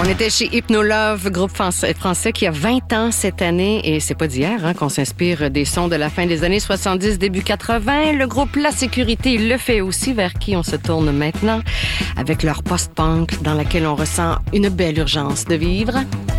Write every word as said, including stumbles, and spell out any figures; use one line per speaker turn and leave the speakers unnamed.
On était chez Hypnolove, groupe français qui a vingt ans cette année et c'est pas d'hier hein, qu'on s'inspire des sons de la fin des années soixante-dix, début quatre-vingts. Le groupe La Sécurité le fait aussi, vers qui on se tourne maintenant avec leur post-punk dans laquelle on ressent une belle urgence de vivre.